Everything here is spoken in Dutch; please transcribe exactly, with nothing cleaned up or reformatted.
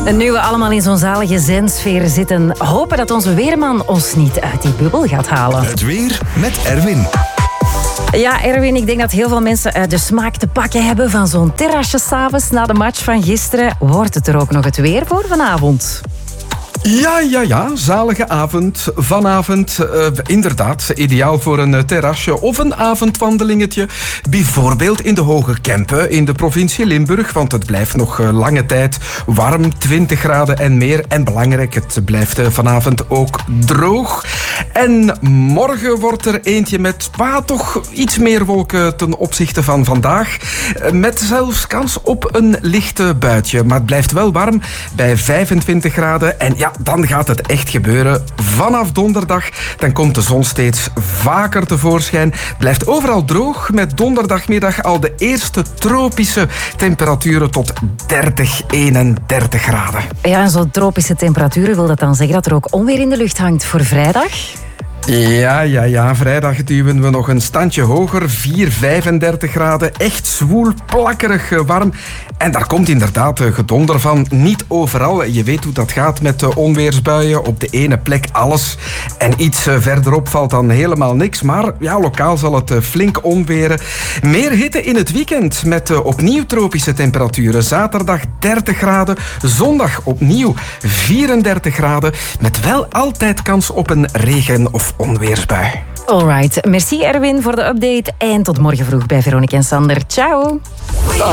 En nu we allemaal in zo'n zalige zensfeer zitten, hopen dat onze weerman ons niet uit die bubbel gaat halen. Het weer met Erwin. Ja, Erwin, ik denk dat heel veel mensen de smaak te pakken hebben van zo'n terrasje 's avonds na de match van gisteren. Wordt het er ook nog het weer voor vanavond? Ja, ja, ja. Zalige avond. Vanavond, uh, inderdaad, ideaal voor een terrasje of een avondwandelingetje. Bijvoorbeeld in de Hoge Kempen in de provincie Limburg, want het blijft nog uh, lange tijd warm, twintig graden en meer. En belangrijk, het blijft uh, vanavond ook droog. En morgen wordt er eentje met bah, toch iets meer wolken ten opzichte van vandaag. Uh, met zelfs kans op een lichte buitje. Maar het blijft wel warm bij vijfentwintig graden. En ja, dan gaat het echt gebeuren. Vanaf donderdag dan komt de zon steeds vaker tevoorschijn. Het blijft overal droog met donderdagmiddag al de eerste tropische temperaturen tot dertig, eenendertig graden. Ja, en zo'n tropische temperaturen, wil dat dan zeggen dat er ook onweer in de lucht hangt voor vrijdag? Ja, ja, ja. Vrijdag duwen we nog een standje hoger. vier, vijfendertig graden. Echt zwoel, plakkerig warm. En daar komt inderdaad gedonder van. Niet overal. Je weet hoe dat gaat met de onweersbuien. Op de ene plek alles. En iets verderop valt dan helemaal niks. Maar ja, lokaal zal het flink onweren. Meer hitte in het weekend met opnieuw tropische temperaturen. Zaterdag dertig graden. Zondag opnieuw vierendertig graden. Met wel altijd kans op een regen- of onweersbui. Alright. Merci Erwin voor de update. En tot morgen vroeg bij Veronique en Sander. Ciao.